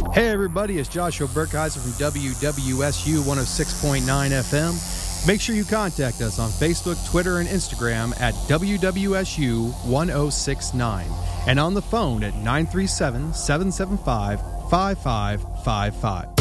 Hey everybody, it's Joshua Burkheiser from WWSU 106.9 FM. Make sure you contact us on Facebook, Twitter, and Instagram at WWSU 1069 and on the phone at 937-775-5555.